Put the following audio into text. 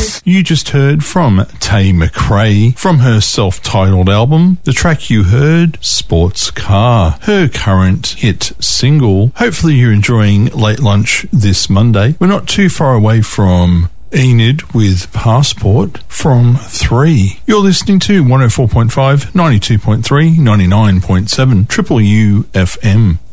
You just heard from Tay McRae from her self-titled album. The track you heard, Sports Car, her current hit single. Hopefully you're enjoying Late Lunch this Monday. We're not too far away from Enid with Passport from 3. You're listening to 104.5, 92.3, 99.7 Triple U FM.